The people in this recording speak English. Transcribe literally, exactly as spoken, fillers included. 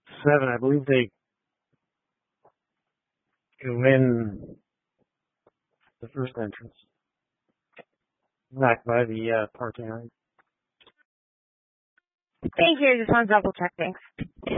seven. I believe they go in the first entrance, back by the uh, parking area. Thank you. Just want to double check. Thanks.